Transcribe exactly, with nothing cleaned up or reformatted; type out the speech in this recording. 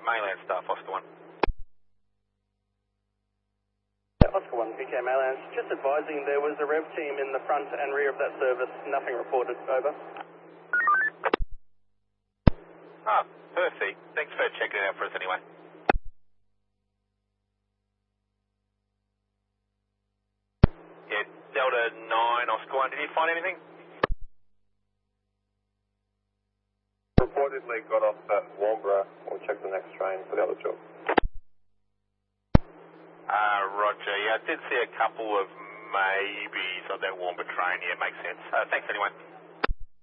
Mainland staff, Oscar one. Yeah, Oscar one, P K Mainland. Just advising there was a rev team in the front and rear of that service. Nothing reported. Over. Ah, perfect. Thanks for checking it out for us anyway. Yeah, Delta nine, Oscar one, did you find anything? Reportedly got off at Warnbro. We'll check the next train for the other two. Uh, roger. Yeah, I did see a couple of maybes on that Warnbro train. Yeah, makes sense. Uh, thanks anyway.